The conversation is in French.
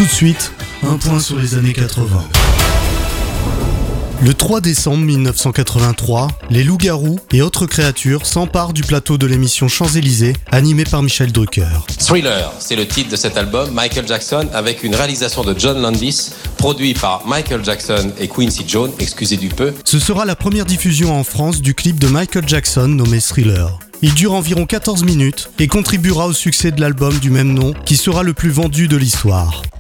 de suite, un point sur les années 80. Le 3 décembre 1983, les loups-garous et autres créatures s'emparent du plateau de l'émission Champs-Élysées, animée par Michel Drucker. Thriller, c'est le titre de cet album, Michael Jackson, avec une réalisation de John Landis, produit par Michael Jackson et Quincy Jones, excusez du peu. Ce sera la première diffusion en France du clip de Michael Jackson nommé Thriller. Il dure environ 14 minutes et contribuera au succès de l'album du même nom, qui sera le plus vendu de l'histoire.